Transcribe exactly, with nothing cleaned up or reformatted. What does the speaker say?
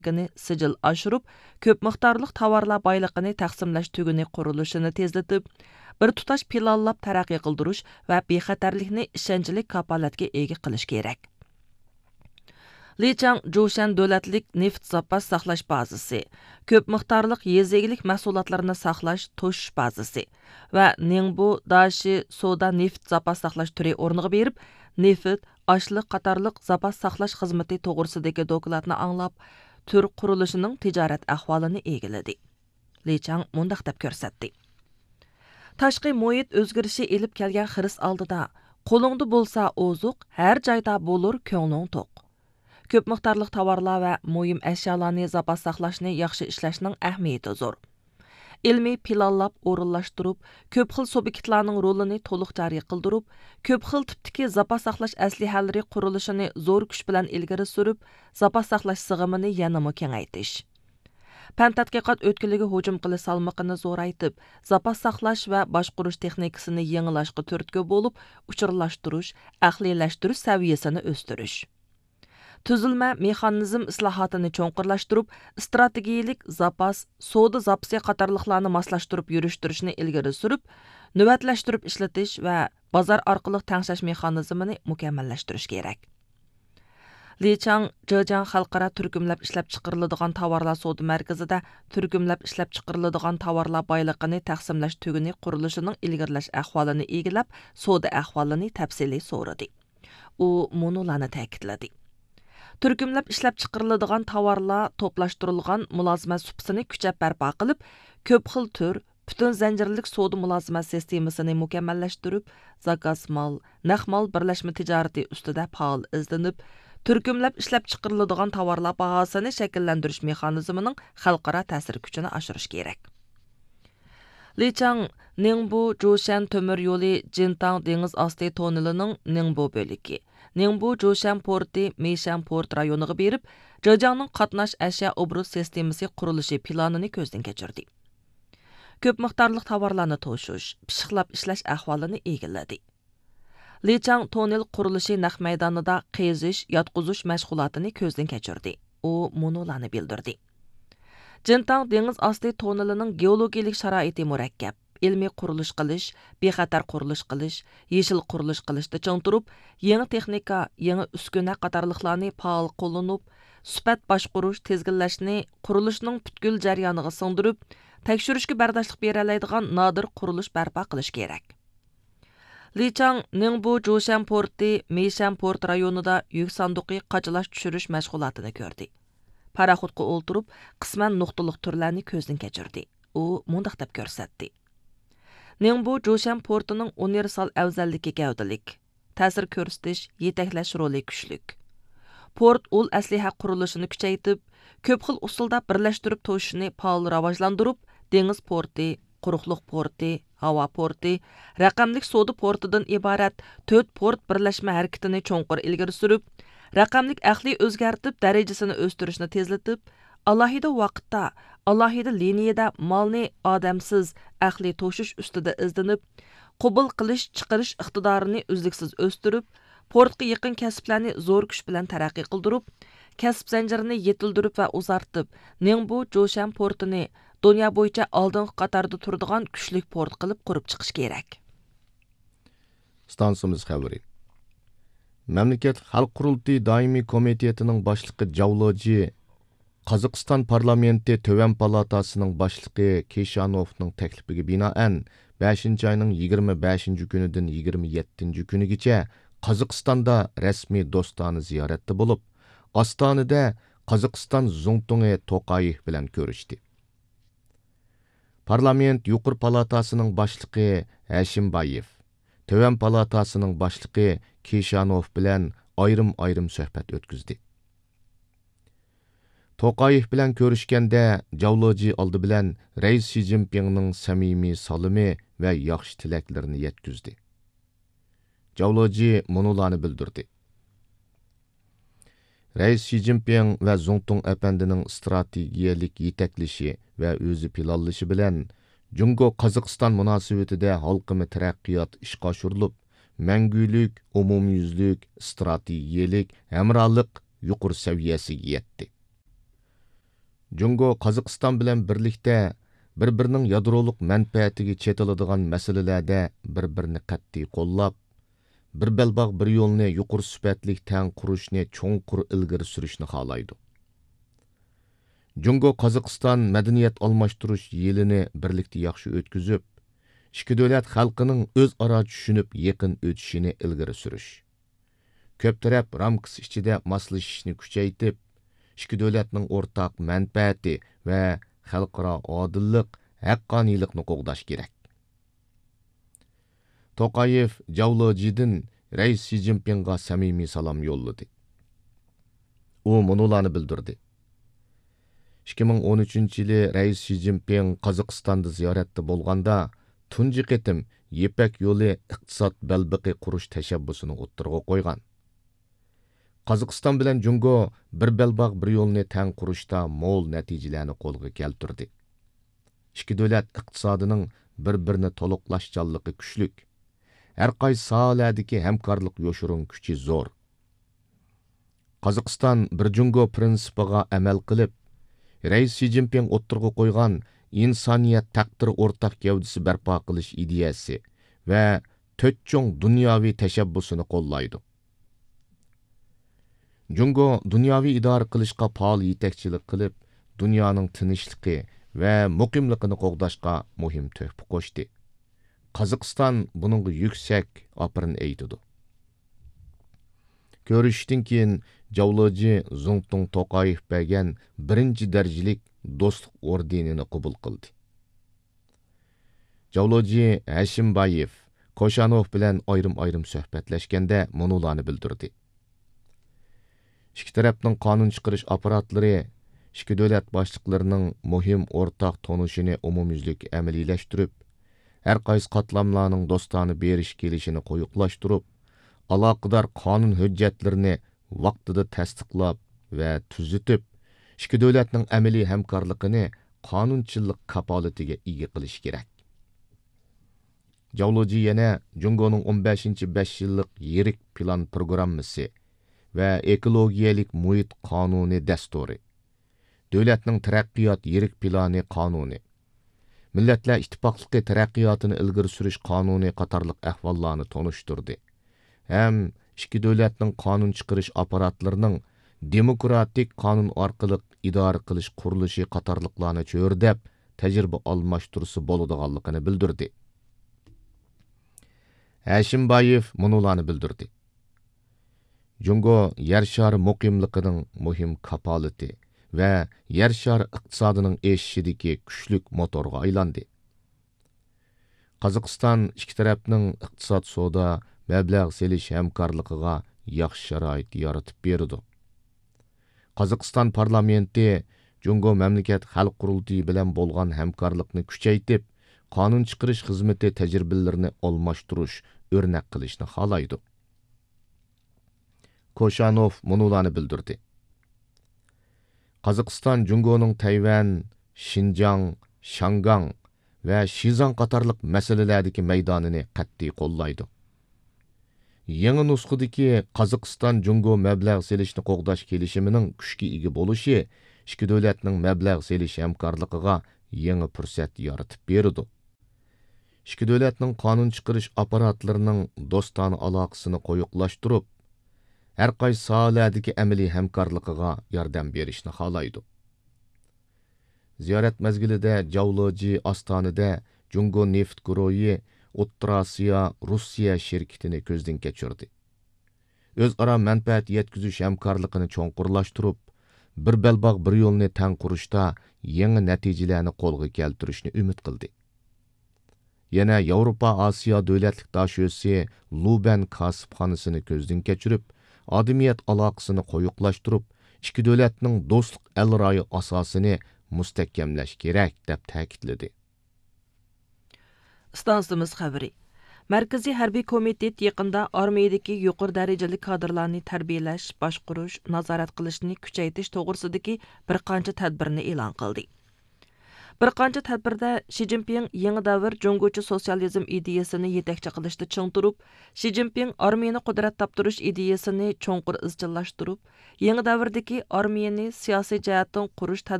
Gini sicil aşırıp, köp miqdarlıq tavarlar baylıqını taqsimlash tügünü quruluşunu tezletip, bir tutaş planlap taraqqiy qilduruş va bexatarlikni ishonchli kapolatga ega qilish kerak. Lichang Joshan davlatlik neft zapas saqlash bazasi, köp miqdarlıq yezegilik mahsulotlarini saqlash to'shish bazasi va Ningbo Dashi soda neft zapas saqlash turi o'rniga berib, neft, ashliq qatorliq zapas saqlash xizmati to'g'risidagi dokladni anglab, tür qurilishining tijorat ahvolini egiladi. Lichang mundaq deb ko'rsatdi. Tashqi muhit o'zgarishi elib kelgan xiris oldida, qo'lingda bo'lsa ozuq, har joyda bo'lur ko'ngling to'q. Köp miqdarlıq tavarlar va muhim ashyolarni zapas saqlashni yaxshi ishlashning ahamiyati zo'r. Ilmiy planlab o'rinlashtirib, ko'p xil subyektlarning rolini to'liq joriy qildirib, ko'p xil tipdagi zapas saqlash aslihalari qurilishini zo'r kuch bilan ilgari surib, zapas saqlash sig'imini yanama kengaytirish. Pan tadqiqot o'tkiliga hujum qilish salmoqini zo'raytib, zapas saqlash va boshqarish texnikasini yengillashga turtki bo'lib, uchirlashtirish, aqliylashtirish saviyasini o'stirish. Tuzilma mexanizm islohotini cho'nqirlashtirib, strategiyalik zapas, soda zapasi qatorliqlarni moslashtirib yurishtirishni ilgari surib, navbatlashtirib ishlatish va bozor orqali tangshash mexanizmini mukammallashtirish kerak. Lichang Zhejiang xalqaro turkumlab ishlab chiqariladigan tovarlar savdo markazida turkumlab ishlab chiqariladigan tovarlar boyliqini taqsimlash tuguni qurilishining ilgirlash ahvolini egilab, savdo ahvolini tafsiliy so'radi. U monolarni ta'kidladi. Turkumlab ishlab chiqariladigan tovarlar to'plashtirilgan mulozimat supasini kuchab barpo qilib, ko'p xil tur, butun zanjirlik savdo mulozimat sistemasini mukammallashtirib, zakaz mol, naq mol birlashma tijorati ustida faol izlanib, turkumlab ishlab chiqariladigan tovarlar bahosini shakllantirish mexanizmining xalqaro ta'sir kuchini oshirish kerak. Lichang Ningbo Joshan temir yo'li Jintang dengiz osti tonelining Ningbo bo'ligi, Ningbo Joshan porti Meishan port rayoniga berib, Zhejiangning qatnash ashyo obruz sistemasi qurilishi planini ko'zdan kechirdi. Ko'p miqdorli tovarlarni to'shish, pishiqlab ishlash ahvolini egilladi. Lichang tonel qurilishi naq maydonida qizish, yotqizish mashg'ulotini ko'zdan kechirdi. U monolarni bildirdi. Jintang dengiz osti tonelining geologik sharoiti murakkab. Ilmiy qurilish qilish, bexatar qurilish qilish, yeshil qurilish qilishda chong turib, yangi texnika, yangi uskuna qatorliqlarni faol qo'llanib, sifat boshqarish, tezginlashni qurilishning butkul jarayoniga singdirib, tekshirishga bardoshlik bera oladigan nodir qurilish barpo qilish kerak. Lichang Ningbo Joshan porti Meishan port rayonida yuk sanduqi qachalash tushirish mashg'ulotini ko'rdi. Paraxodga o'ltirib, qisman nuqtaliq turlarni ko'zdan kechirdi. U mundaq deb ko'rsatdi. Ningbo Joshan portining universal afzalligi gavdalik, ta'sir ko'rsatish, yetaklash roli kuchlik. Port ul asliha qurilishini kuchaytib, ko'p xil usulda birlashtirib to'shishni faol rivojlantirib, dengiz porti, quruqliq porti, havo porti, raqamlik savdo portidan iborat to'rt port birlashma harakatini cho'nqur ilgari surib, raqamlik aqli o'zgartib darajasini o'stirishni tezlatib, alohida vaqtda, alohida liniyada molni odamsiz aqli to'shish ustida izlanib, qabul qilish, chiqarish iqtidorini uzluksiz o'stirib, portga yaqin kasblarni zo'r kuch bilan taraqqiy qildirib, kasb zanjirini yetildirib va uzartib, Ningbo Joshan portini dunyo bo'yicha oldingi qatorda turadigan kuchli port qilib qurib chiqish kerak. Stansimiz xabari. Mamlakat Xalq qurultiyi doimiy komitetining boshlig'i Javloji, Qozog'iston parlamenti Töven palatasining boshlig'i Keshanovning taklifiga binoan beshinchi oyning yigirma beshinchi kunidan yigirma yettinchi kunigacha Qozog'istonda rasmiy do'stona ziyoratda bo'lib, Ostonada Qozog'iston Zungtungi To'qayev bilan ko'rishdi. Parlament yuqori palatasining boshlig'i Hashimbayev, Töven palatasining boshlig'i Keshanov bilan ayrim-ayrim suhbat o'tkazdi. To'qayev bilan ko'rishganda Javloji oldi bilan Rais Xi Jinpingning samimiy salimi va yaxshi tilaklarini yetkazdi. Javloji monolarni bildirdi. Rais Xi Jinping va Zungtung apandining strategiyalik yetaklashi va o'zi planlashi bilan Jungo Qozog'iston munosabatida halqimi taraqqiyot ishga oshirilib, mangulik, umumyuzlik, strategiyalik, hamrohlik yuqori saviyasiga yetdi. Jungo Qozog'iston bilan birlikda bir-birining yadroliq manfaatiga chetiladigan masalalarda bir-birini qat'iy qo'llab, bir belbog' bir yo'lni yuqori sifatli tang qurishni cho'nqur ilgari surishni xohlaydi. Jungo Qozog'iston madaniyat almashtirish yilini birlikda yaxshi o'tkazib, ikki davlat xalqining o'zaro tushunib yaqin o'tishini ilgari surish. Ko'p taraf ramkasi ichida moslashishni kuchaytirib, ikki davlatning o'rtaq manfaati va xalqaro odillik, haqqoniylikni qo'g'dash kerak. To'qayev Javlojidan Rais Xi Jinpingga samimiy salom yo'lladi. U munolarni bildirdi. ikki ming o'n uchinchi yili Rais Xi Jinping Qozog'istonda ziyoratda bo'lganda tunji qitim Yepak yo'li iqtisod balbiqi qurish tashabbusini o'ttirg'a qo'ygan. Qozog'iston bilan Jungo bir belbog' bir yo'lni tang qurishda mo'l natijalarni qo'lga keltirdi. Ikki davlat iqtisodining bir-birini to'liqlashchanligi kuchlik. Har qaysi sohalardagi hamkorlik yo'shirin kuchi zo'r. Qozog'iston bir Jungo prinsipiga amal qilib, Rais Xi Jinping o'ttirg'a qo'ygan insoniyat taqdiri o'rtaq gavdasi barpo qilish ideyasi va to'rt cho'ng dunyoviy tashabbusini qo'llaydi. Jungo dunyoviy idora qilishga faol yetakchilik qilib, dunyoning tinchligi va muqimligini qo'g'dashga muhim tuhfa qo'shdi. Qozog'iston buningga yuksak opirin aytadi. Ko'rishishdan keyin Javloji Zongtung To'qayev bergan birinchi darajalik do'stlik ordenini qabul qildi. Javloji Hashimbayev Koshanov bilan ayrim-ayrim suhbatlashganda munolarni bildirdi. İki tarafning qonun chiqarish apparatlari ikki davlat boshliqlarining muhim o'rtaq tonishini umumyuzlik amaliyleştirib, har qaysi qatlamlarning do'stona berish kelishini qo'yiqlashtirib, aloqador qonun hujjatlarini vaqtida tasdiqlab va tuzitib, ikki davlatning amaliy hamkorligini qonunchilik kapolatiga ega qilish kerak. Javloji yana Jungoning o'n beshinchi besh yillik yirik plan programmasi va ekologiyalik muhit qonuni dasturi, davlatning taraqqiyot yirik plani qonuni, millatlar ittifoqligi taraqqiyotini ilgari surish qonuni qatorliq ahvollarni tonishtirdi. Ham ikki davlatning qonun chiqarish apparatlarining demokratik qonun orqali idora qilish qurilishi qatorliqlarni cho'rdab, tajriba almashtirisi bo'ladiganligini bildirdi. Hashimbayev munolarni bildirdi. Jungo yer shari muqimligining muhim kapolati va yer shari iqtisodining o'sishidagi kuchlik motorga aylandi. Qozog'iston ikki tarafning iqtisod savdo mablag' selish hamkorligiga yaxshi sharoit yaratib berdi. Qozog'iston parlamenti Jungo mamlakat xalq qurultiyi bilan bo'lgan hamkorlikni kuchaytirib, qonun chiqarish xizmati tajribalarini almashtirish, o'rnak qilishni xohlaydi. Koshanov munolarni bildirdi. Qozog'iston Jungoning Tayvan, Xinjiang, Shangang va Shizang qatorliq masalalardagi maydonini qat'iy qo'llaydi. Yangi nusxadagi Qozog'iston Jungo mablag' selishni qo'g'dash kelishimining kuchga ega bo'lishi ikki davlatning mablag' selish hamkorligiga yangi fursat yaratib berdi. Ikki davlatning qonun chiqarish apparatlarining do'stona aloqasini qo'yiqlashtirib, har qaysi sohalardagi amaliy hamkorligiga yordam berishni xohlaydi. Ziyorat mezgilida Javloji Ostonada Jungo neft guruhi O'rta Osiyo Rossiya shirkatini ko'zdan kechirdi. O'zaro manfaat yetkazish hamkorligini cho'nqurlashtirib, bir belbog' bir yo'lni tang qurishda yangi natijalarni qo'lga keltirishni umid qildi. Yana Yevropa Osiyo davlatlik dashyosi Luban kasibxonasini ko'zdan kechirib, odamiyat aloqasini qo'yiqlashtirib, ikki davlatning do'stlik alroyi asosini mustahkamlash kerak deb ta'kidladi. Stansimiz xabari. Markaziy harbiy komitet yaqinda armiyadagi yuqori darajali kadrlarni tarbiyalash, boshqarish, nazorat qilishni kuchaytirish to'g'risidagi bir qancha tadbirni e'lon qildi. Bir qancha tadbirda Xi Jinping yangi davr Jungocha sotsializm ideyasini yetakchi qilishda ching turib, Xi Jinping armiyani qudrat toptirish ideyasini cho'nqur izchillashtirib, yangi davrdagi armiyani siyosiy jihatdan qurish